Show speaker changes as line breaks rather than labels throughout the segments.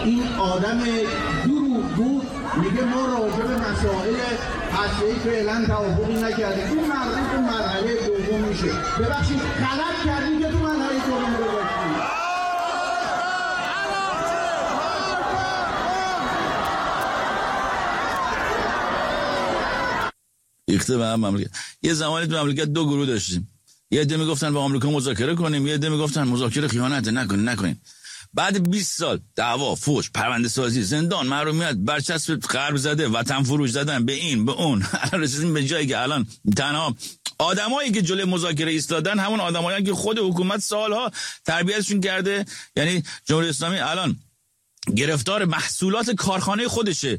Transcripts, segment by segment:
این آدم دروغگو میگه ما راجع به مسائل هسته‌ای فعلا توافقی نکردیم. این مرحله دوم میشه. ببخشید غلط کردیم که تو مرحله دوم گذاشتیم.
ریخته به هم مملکت. یه زمانی تو مملکت دو گروه داشتیم. یه عده میگفتن با آمریکا مذاکره کنیم، یه عده میگفتن مذاکره خیانت نکنیم. بعد 20 سال دعوا، فوش، پرونده سازی، زندان، محرومیت، برچسب غرب زده، وطن فروش زدن به این به اون، رسیدیم به جایی که الان تنها آدمایی که جلوی مذاکره ایستادن همون آدمایی که خود حکومت سالها تربیتشون کرده. یعنی جمهوری اسلامی الان گرفتار محصولات کارخانه خودشه.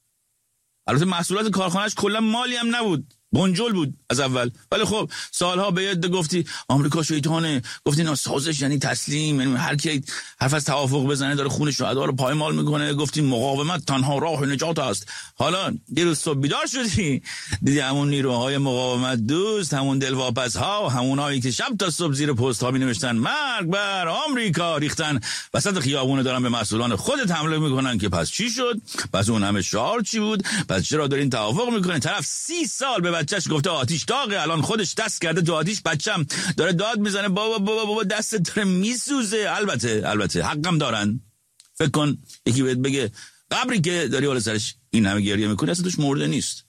البته محصولات کارخانه‌اش کلا مالی هم نبود، بنجل بود از اول. ولی خب سالها به یاد گفتی آمریکا شیطانه، گفتی نه سازش یعنی تسلیم، یعنی هر کی حرف از توافق بزنه داره خون شهدا رو پایمال میکنه، گفتی مقاومت تنها راه نجات است. حالا یه روز صبح بیدار شدی دیدی همون نیروهای مقاومت دوست، همون دلواپس ها، همونایی که شب تا صبح زیر پست ها می‌نوشتن مرگ بر آمریکا ریختن وسط خیابون دارن به مسئولان خودت حمله میکنن که پس چی شد؟ پس اون همه شعار چی بود؟ پس چرا دارین توافق میکنین؟ طرف 30 سال به بچه‌ش گفته آتیش داغه، الان خودش دست کرده تو آتیش، بچه‌م داره داد میزنه بابا دستت داره میسوزه. البته حقم دارن. فکر کن یکی بهت بگه قبری که داری بالا سرش این همه گریه میکنی اصلا توش مرده نیست.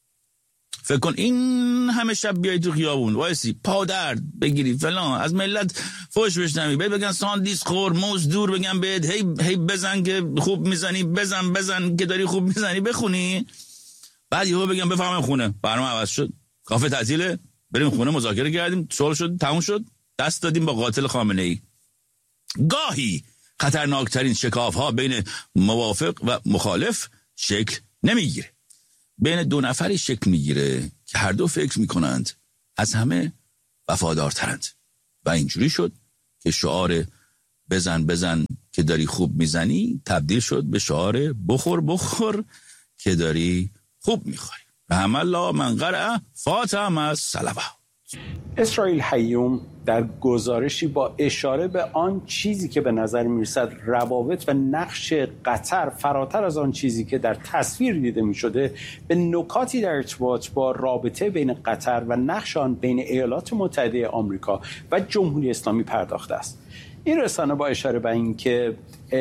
فکر کن این همه شب بیای تو خیابون وایسی پادرد بگیری فلان، از ملت فوش بشنوی، بهت بگن ساندیس خور موز دور، بگن بهت هی بزن که خوب میزنی، بزن که داری خوب میزنی، بخونی. بعد یهو بگم بفهمم خونه برنامه عوض شد، کافه تعطیله، بریم خونه مذاکره کردیم، صلح شد، تموم شد، دست دادیم با قاتل خامنه‌ای. گاهی خطرناکترین شکاف‌ها بین موافق و مخالف شکل نمیگیره، بین دو نفری شکل میگیره که هر دو فکر میکنند از همه وفادارترند. و اینجوری شد که شعار بزن که داری خوب میزنی تبدیل شد به شعار بخور که داری خوب میخوری. رحم الله من قرأ فاتم از صلوات.
اسرائیل حیوم در گزارشی با اشاره به آن چیزی که به نظر میرسد روابط و نقش قطر فراتر از آن چیزی که در تصویر دیده میشده، به نکاتی در ارتباط با رابطه بین قطر و نقش آن بین ایالات متحده آمریکا و جمهوری اسلامی پرداخته است. این رسانه با اشاره به این که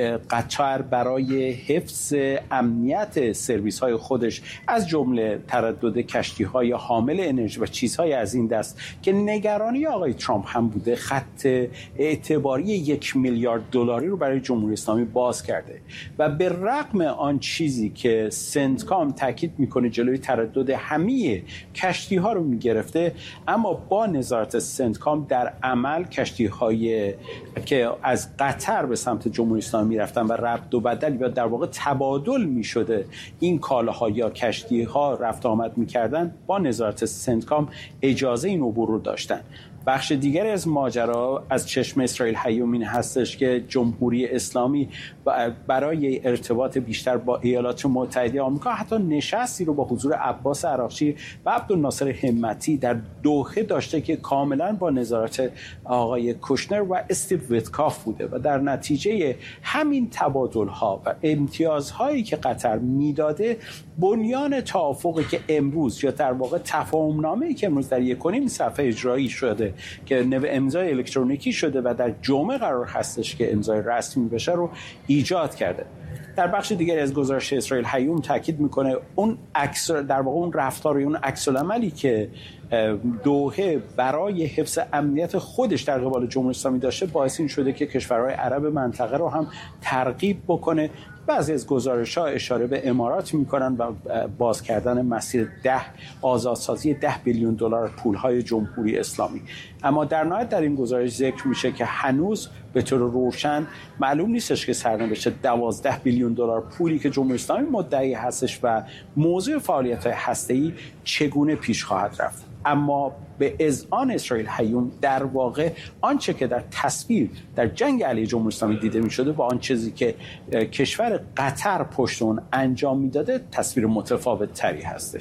قطر برای حفظ امنیت سرویس‌های خودش از جمله تردد کشتی‌های حامل انرژی و چیزهای از این دست که نگرانی آقای ترامپ هم بوده، خط اعتباری 1 میلیارد دلاری رو برای جمهوری اسلامی باز کرده و به رغم آن چیزی که سنتکام تاکید میکنه جلوی تردد همه کشتی‌ها رو میگرفته، اما با نظارت سنتکام در عمل کشتی‌های که از قطر به سمت جمهوری اسلامی میرفتن و ربط و بدل یا در واقع تبادل میشده این کالاها یا کشتی‌ها رفت آمد میکردن، با نظارت سنتکام اجازه این عبور رو داشتن. بخش دیگری از ماجرا از چشم اسرائیل حیوم این هستش که جمهوری اسلامی برای ارتباط بیشتر با ایالات متحده آمریکا حتی نشستی رو با حضور عباس عراقچی و عبدالناصر همتی در دوحه داشته که کاملا با نظارت آقای کوشنر و استیو ویتکاف بوده و در نتیجه همین تبادل‌ها و امتیازهایی که قطر میداده، بنیان توافقی که امروز یا در واقع تفاهمنامه‌ای که امروز در 1.5 صفحه اجرایی شده که امضای الکترونیکی شده و در جمعه قرار هستش که امضای رسمی بشه رو ایجاد کرده. در بخش دیگری از گزارش اسرائیل حیوم تاکید میکنه اون عکس در واقع اون رفتار، اون عکس العملی که دوحه برای حفظ امنیت خودش در قبال جمهوری اسلامی داشته، باعث این شده که کشورهای عرب منطقه رو هم ترغیب بکنه. بعضی از گزارش‌ها اشاره به امارات می‌کنن و باز کردن مسیر آزادسازی 10 بیلیون دلار پول‌های جمهوری اسلامی. اما در نهایت در این گزارش ذکر میشه که هنوز به طور روشن معلوم نیستش که سرنوشت 12 بیلیون دلار پولی که جمهوری اسلامی مدعی هستش و موضوع فعالیت‌های هسته‌ای چگونه پیش خواهد رفت. اما به اذعان اسرائیل حیوم در واقع آنچه که در تصویر در جنگ علیه جمهوری اسلامی دیده می شده با آن چیزی که کشور قطر پشت اون انجام میداده تصویر متفاوت تری هستش.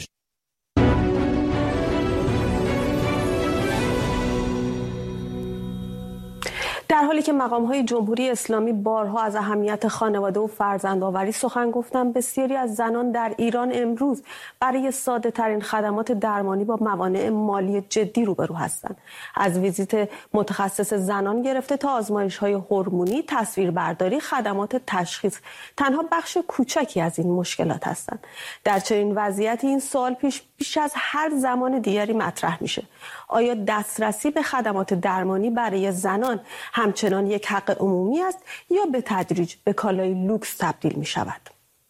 در حالی حالی که مقام‌های جمهوری اسلامی بارها از اهمیت خانواده و فرزندآوری سخن گفتند، بسیاری از زنان در ایران امروز برای ساده‌ترین خدمات درمانی با موانع مالی جدی روبرو هستند. از ویزیت متخصص زنان گرفته تا آزمایش‌های هورمونی، تصویربرداری، خدمات تشخیص تنها بخش کوچکی از این مشکلات هستند. در چنین وضعیتی این سوال بیش از هر زمان دیگری مطرح میشه: آیا دسترسی به خدمات درمانی برای زنان همچنان یک حق عمومی است یا به تدریج به کالای لوکس تبدیل می شود؟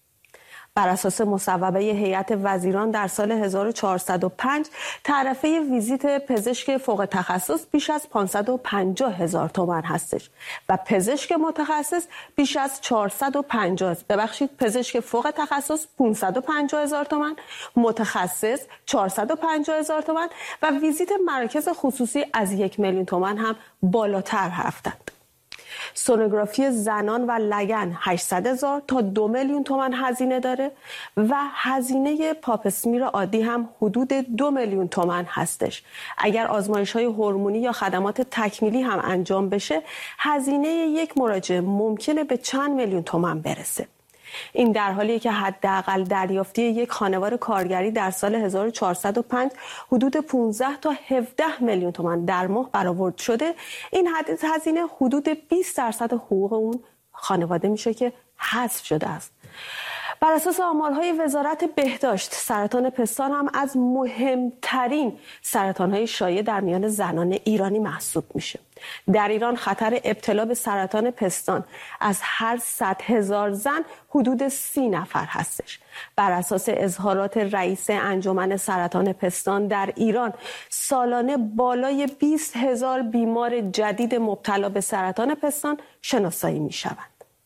بر اساس مصوبه هیئت وزیران در سال 1405 تعرفه ویزیت پزشک فوق تخصص بیش از 550,000 تومان هستش و پزشک متخصص بیش از 450. پزشک فوق تخصص 550,000 تومان، متخصص 450,000 تومان و ویزیت مراکز خصوصی از 1,000,000 تومان هم بالاتر رفتند. سونوگرافی زنان و لگن 800,000 تا 2,000,000 تومان هزینه داره و هزینه پاپسمیر عادی هم حدود 2,000,000 تومان هستش. اگر آزمایش‌های هورمونی یا خدمات تکمیلی هم انجام بشه، هزینه یک مراجعه ممکنه به چند میلیون تومان برسه. این در حالیه که حداقل دریافتی یک خانوار کارگری در سال 1405 حدود 15 تا 17 میلیون تومان در ماه برآورد شده. این هزینه حدود 20% حقوق اون خانواده میشه که حذف شده است. بر اساس آمارهای وزارت بهداشت، سرطان پستان هم از مهمترین سرطانهای شایع در میان زنان ایرانی محسوب میشه. در ایران خطر ابتلا به سرطان پستان از هر 100,000 زن حدود 30 نفر هستش. بر اساس اظهارات رئیس انجمن سرطان پستان در ایران، سالانه بالای 20,000 بیمار جدید مبتلا به سرطان پستان شناسایی میشوند.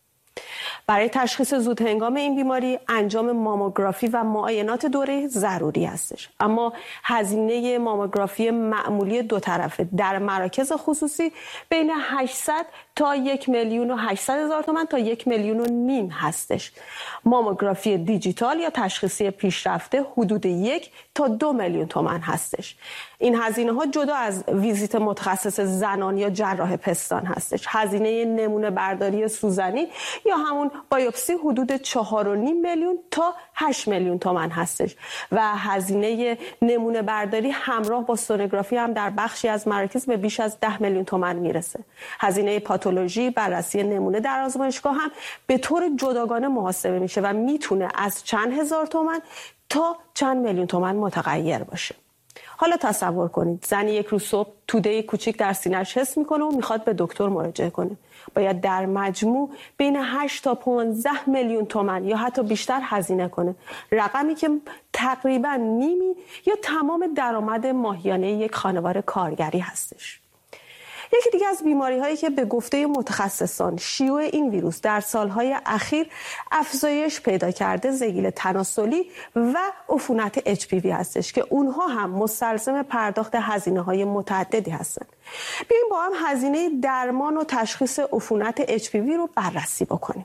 برای تشخیص زودهنگام این بیماری انجام ماموگرافی و معاینات دوره ضروری هستش، اما هزینه ماموگرافی معمولی دو طرفه در مراکز خصوصی بین 800 تا 1,800,000 تومان تا 1,500,000 هستش. ماموگرافی دیجیتال یا تشخیصی پیشرفته حدود 1 تا 2 میلیون تومان هستش. این هزینه ها جدا از ویزیت متخصص زنان یا جراح پستان هستش. هزینه نمونه برداری سوزنی یا همون بایوپسی حدود 4.5 میلیون تا 8 میلیون تومان هستش و هزینه نمونه برداری همراه با سونوگرافی هم در بخشی از مراکز به بیش از 10 میلیون تومان میرسه. هزینه پاتولوژی، بررسی نمونه در آزمایشگاه هم به طور جداگانه محاسبه میشه و میتونه از چند هزار تومان تا چند میلیون تومان متغیر باشه. حالا تصور کنید زنی یک روز صبح توده کوچیک در سینه‌اش حس میکنه و میخواد به دکتر مراجعه کنه. باید در مجموع بین 8 تا 15 میلیون تومان یا حتی بیشتر هزینه کنه، رقمی که تقریبا نیمی یا تمام درآمد ماهیانه یک خانوار کارگری هستش. یکی دیگه از بیماری‌هایی که به گفته متخصصان شیوع این ویروس در سالهای اخیر افزایش پیدا کرده، زگیل تناسلی و عفونت HPV هستش که اونها هم مستلزم پرداخت هزینه‌های متعددی هستند. بیاییم با هم هزینه درمان و تشخیص عفونت HPV رو بررسی بکنیم.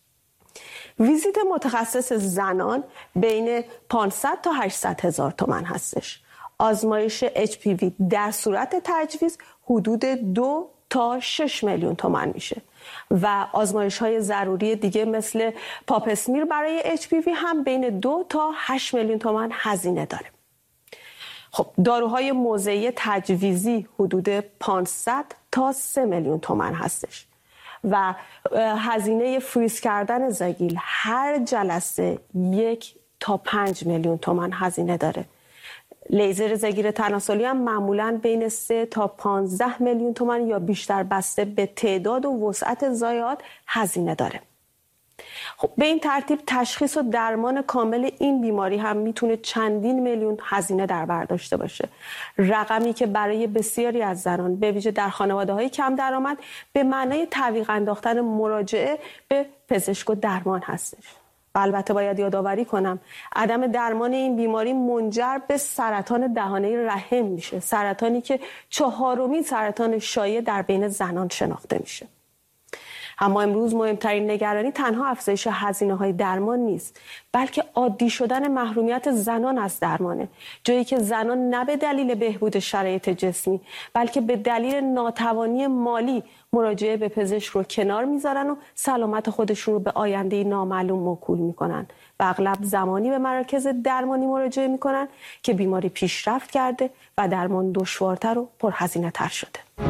ویزیت متخصص زنان بین 500 تا 800,000 تومان هستش. آزمایش HPV در صورت تجویز حدود 2 تا 6 میلیون تومان میشه و آزمایش‌های ضروری دیگه مثل پاپسمیر برای HPV هم بین 2 تا 8 میلیون تومان هزینه داره. خب داروهای موضعی تجویزی حدود 500 تا 3 میلیون تومان هستش و هزینه فریز کردن زگیل هر جلسه 1 تا 5 میلیون تومان هزینه داره. لیزر زگیر تناسلی هم معمولاً بین 3 تا 15 میلیون تومان یا بیشتر بسته به تعداد و وسعت ضایعات هزینه داره. خب به این ترتیب تشخیص و درمان کامل این بیماری هم میتونه چندین میلیون هزینه در بر داشته باشه، رقمی که برای بسیاری از زنان به ویژه در خانواده‌های کم درآمد به معنای تعویق انداختن مراجعه به پزشک و درمان هستش. و البته باید یادآوری کنم عدم درمان این بیماری منجر به سرطان دهانه رحم میشه، سرطانی که 4مین سرطان شایع در بین زنان شناخته میشه. اما امروز مهمترین نگرانی تنها افزایش هزینه‌های درمان نیست، بلکه عادی شدن محرومیت زنان از درمانه، جایی که زنان نه به دلیل بهبود شرایط جسمی بلکه به دلیل ناتوانی مالی مراجعه به پزشک رو کنار میذارن و سلامت خودشون رو به آینده نامعلوم موکول میکنن و اغلب زمانی به مراکز درمانی مراجعه میکنن که بیماری پیشرفت کرده و درمان دشوارتر و پرهزینه‌تر شده.